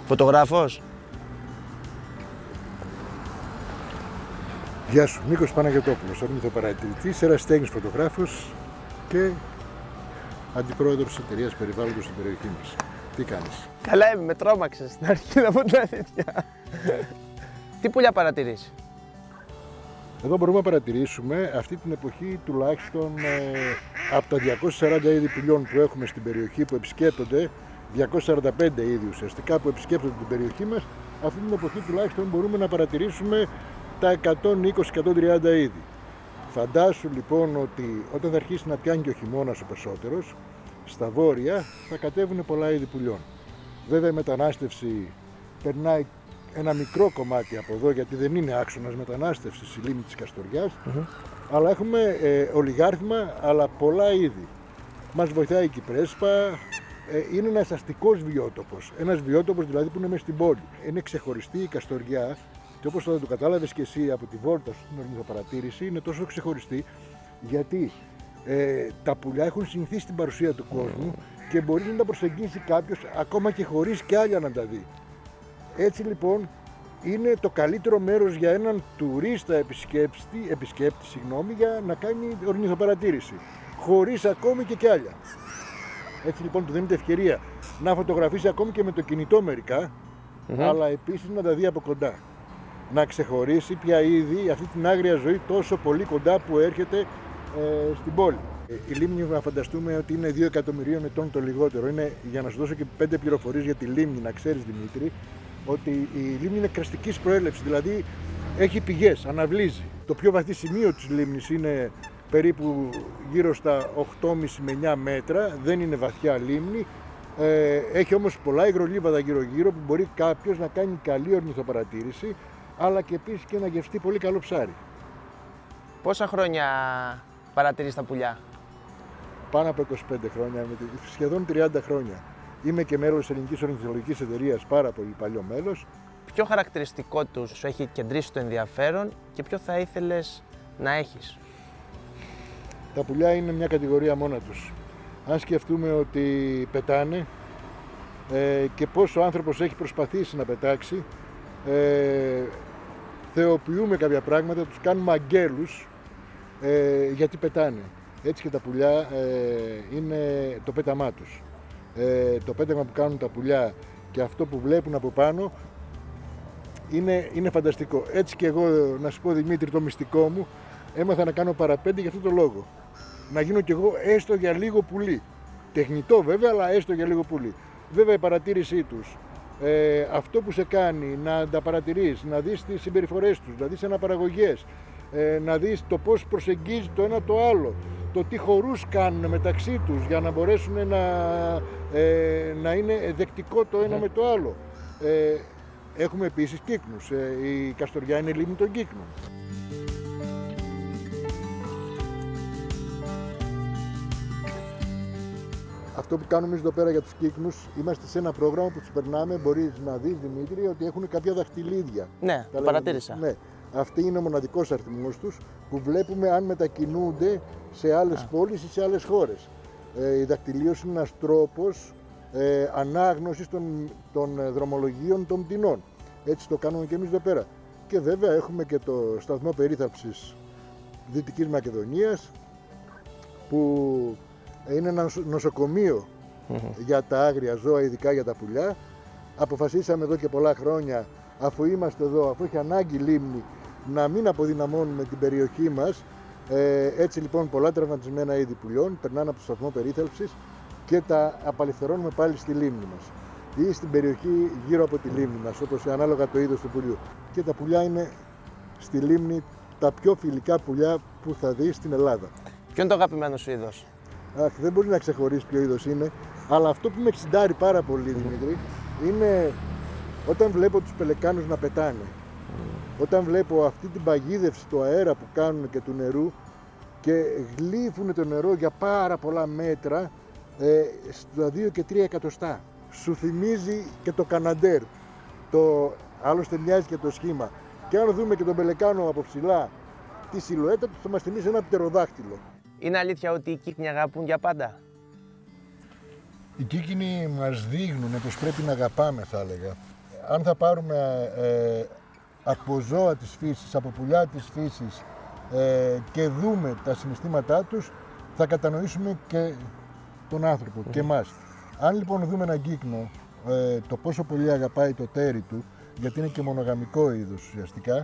Φωτογράφος. Γεια σου, Νίκος Παναγιωτόπουλος, ορνηθοπαρατηρητής, ερασιτέχνης φωτογράφος και αντιπρόεδρος της εταιρείας περιβάλλοντος στην περιοχή μας. Τι κάνεις? Καλά είμαι, με τρόμαξες στην αρχή να πω την αλήθεια. Τι πουλιά παρατηρείς? Εδώ μπορούμε να παρατηρήσουμε αυτή την εποχή τουλάχιστον από τα 240 είδη πουλιών που έχουμε στην περιοχή που επισκέπτονται, 245 είδη ουσιαστικά που επισκέπτονται την περιοχή μας, αυτή την εποχή τουλάχιστον μπορούμε να παρατηρήσουμε τα 120-130 είδη. Φαντάσου λοιπόν ότι όταν θα αρχίσει να πιάνει και ο χειμώνας ο περισσότερος, στα βόρεια θα κατέβουν πολλά είδη πουλιών. Βέβαια η μετανάστευση περνάει ένα μικρό κομμάτι από εδώ, γιατί δεν είναι άξονας μετανάστευσης η λίμνη της Καστοριάς, αλλά έχουμε ολιγάρθμα, αλλά πολλά είδη. Μας βοηθάει η Κυπρέσπα, είναι ένας αστικός βιότοπος, ένας βιότοπος δηλαδή που είναι μέσα στην πόλη. Είναι ξεχωριστή η Καστοριά και όπως θα το κατάλαβες και εσύ από τη βόλτα σου στην ορνηθοπαρατήρηση, είναι τόσο ξεχωριστή γιατί τα πουλιά έχουν συνηθίσει στην παρουσία του κόσμου και μπορεί να τα προσεγγίσει κάποιος ακόμα και χωρίς κι άλλα να τα δει. Έτσι λοιπόν είναι το καλύτερο μέρος για έναν τουρίστα επισκέπτη για να κάνει ορνηθοπαρατήρηση, χωρίς ακόμη και κι άλλα. Έτσι λοιπόν του δίνεται ευκαιρία να φωτογραφίσει ακόμη και με το κινητό μερικά, αλλά επίσης να τα δει από κοντά. Να ξεχωρίσει ποια είδη αυτή την άγρια ζωή τόσο πολύ κοντά που έρχεται στην πόλη. Η λίμνη, να φανταστούμε ότι είναι 2 εκατομμυρίων ετών το λιγότερο. Είναι, για να σου δώσω και 5 πληροφορίες για τη λίμνη, να ξέρεις Δημήτρη, ότι η λίμνη είναι κραστικής προέλευσης, δηλαδή έχει πηγές, αναβλύζει. Το πιο βαθύ σημείο της λίμνης είναι περίπου γύρω στα 8,5 με 9 μέτρα, δεν είναι βαθιά λίμνη. Έχει όμως πολλά υγρολίβαδα γύρω-γύρω που μπορεί κάποιος να κάνει καλή ορνηθοπαρατήρηση, αλλά και επίσης και να γευστεί πολύ καλό ψάρι. Πόσα χρόνια παρατηρείς τα πουλιά? Πάνω από 25 χρόνια, σχεδόν 30 χρόνια. Είμαι και μέλος της Ελληνικής Ορνηθολογικής Εταιρείας, πάρα πολύ παλιό μέλος. Ποιο χαρακτηριστικό τους σου έχει κεντρήσει το ενδιαφέρον και ποιο θα ήθελες να έχεις? Τα πουλιά είναι μια κατηγορία μόνα τους. Αν σκεφτούμε ότι πετάνε και πώς ο άνθρωπος έχει προσπαθήσει να πετάξει, θεοποιούμε κάποια πράγματα, τους κάνουμε αγγέλους γιατί πετάνε. Έτσι και τα πουλιά είναι το πέταμά τους. Το πέταγμα που κάνουν τα πουλιά και αυτό που βλέπουν από πάνω είναι φανταστικό. Έτσι και εγώ, να σου πω Δημήτρη, το μυστικό μου, έμαθα να κάνω παραπέντε για αυτό το λόγο. Να γίνω κι εγώ έστω για λίγο πουλί. Τεχνητό βέβαια, αλλά έστω για λίγο πουλί. Βέβαια η παρατήρησή τους, αυτό που σε κάνει να τα παρατηρείς, να δεις τις συμπεριφορές τους, να δεις αναπαραγωγές, να δεις το πώς προσεγγίζει το ένα το άλλο, το τι χορούς κάνουν μεταξύ τους για να μπορέσουν να είναι δεκτικό το ένα με το άλλο. Έχουμε επίσης κύκνους. Η Καστοριά είναι λίμνη των κύκνων. Αυτό που κάνουμε εμείς εδώ πέρα για τους κύκνους, είμαστε σε ένα πρόγραμμα που τους περνάμε, μπορείς να δεις Δημήτρη, ότι έχουν κάποια δαχτυλίδια. Ναι, το παρατήρησα. Ναι. Αυτή είναι ο μοναδικός αριθμός τους που βλέπουμε αν μετακινούνται σε άλλες πόλεις ή σε άλλες χώρες. Η δακτυλίωση είναι ένας τρόπος ανάγνωσης των δρομολογίων των πτηνών. Έτσι το κάνουμε και εμείς εδώ πέρα. Και βέβαια έχουμε και το σταθμό περίθαλψης Δυτικής Μακεδονίας, που είναι ένα νοσοκομείο για τα άγρια ζώα, ειδικά για τα πουλιά. Αποφασίσαμε εδώ και πολλά χρόνια, αφού είμαστε εδώ, αφού έχει ανάγκη λίμνη, να μην αποδυναμώνουμε την περιοχή μας. Έτσι λοιπόν πολλά τραυματισμένα είδη πουλιών περνάνε από το σταθμό περίθαλψης και τα απελευθερώνουμε πάλι στη λίμνη μας ή στην περιοχή γύρω από τη λίμνη μας, όπως ανάλογα το είδος του πουλιού. Και τα πουλιά είναι στη λίμνη τα πιο φιλικά πουλιά που θα δεις στην Ελλάδα. Ποιο είναι το αγαπημένο σου είδος? Δεν μπορεί να ξεχωρίσει ποιο είδος είναι, αλλά αυτό που με εξιντάρει πάρα πολύ Δημήτρη, είναι όταν βλέπω τους πελεκάνους να πετάνε. Όταν βλέπω αυτή την παγίδευση του αέρα που κάνουν και του νερού και γλύφουν το νερό για πάρα πολλά μέτρα στα 2 και 3 εκατοστά. Σου θυμίζει και το Καναντέρ, άλλωστε μοιάζει και το σχήμα. Και αν δούμε και τον πελεκάνο από ψηλά, τη σιλουέτα του θα μας θυμίζει ένα πτεροδάκτυλο. Είναι αλήθεια ότι οι κύκνοι αγαπούν για πάντα? Οι κύκνοι μας δείχνουν πως πρέπει να αγαπάμε, θα έλεγα. αν θα πάρουμε από ζώα της φύσης, από πουλιά της φύσης και δούμε τα συναισθήματά τους, θα κατανοήσουμε και τον άνθρωπο και εμάς. Αν λοιπόν δούμε έναν κύκνο, το πόσο πολύ αγαπάει το τέρι του, γιατί είναι και μονογαμικό είδος ουσιαστικά,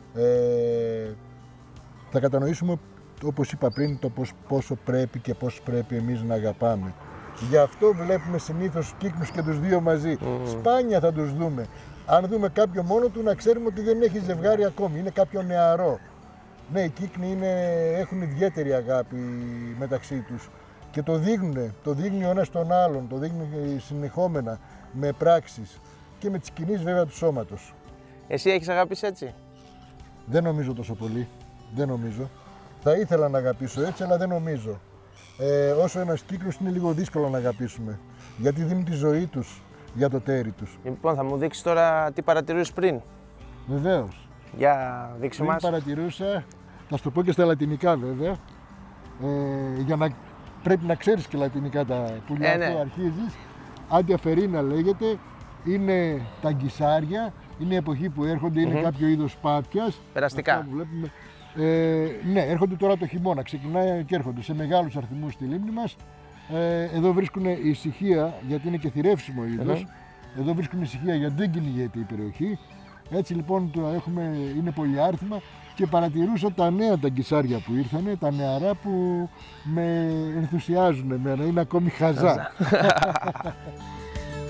θα κατανοήσουμε, όπως είπα πριν, το πόσο πρέπει και πώς πρέπει εμείς να αγαπάμε. Γι' αυτό βλέπουμε συνήθως κύκνους και τους δύο μαζί. Σπάνια θα τους δούμε. Αν δούμε κάποιο μόνο του, να ξέρουμε ότι δεν έχει ζευγάρι ακόμη, είναι κάποιο νεαρό. Ναι, οι κύκνοι έχουν ιδιαίτερη αγάπη μεταξύ τους και το δείχνει ο ένας τον άλλον, το δείχνει συνεχόμενα με πράξεις και με τις κινήσεις βέβαια του σώματος. Εσύ έχεις αγαπήσει έτσι? Δεν νομίζω τόσο πολύ, δεν νομίζω. Θα ήθελα να αγαπήσω έτσι, αλλά δεν νομίζω. Όσο ένας κύκλος είναι λίγο δύσκολο να αγαπήσουμε, γιατί δίνουν τη ζωή τους για το τέρι τους. Λοιπόν, θα μου δείξεις τώρα τι παρατηρούσες πριν. Βεβαίως. Για δείξου μας. Παρατηρούσα, θα σου το πω και στα λατινικά βέβαια, για να πρέπει να ξέρεις και λατινικά τα πουλιά που αρχίζεις. Άντια φερίνα λέγεται, είναι τα γκισάρια, είναι η εποχή που έρχονται, είναι κάποιο είδος πάπιας. Περαστικά. Ναι, έρχονται τώρα το χειμώνα, ξεκινάει και έρχονται σε μεγάλους αριθμούς στη λίμνη μας. Εδώ βρίσκουν ησυχία, γιατί είναι και θηρεύσιμο είδος. Εδώ βρίσκουν ησυχία γιατί δεν κυνηγείται η περιοχή. Έτσι λοιπόν είναι πολυάριθμα και παρατηρούσα τα νέα τα γκισάρια που ήρθανε, τα νεαρά που με ενθουσιάζουν εμένα, είναι ακόμη χαζά.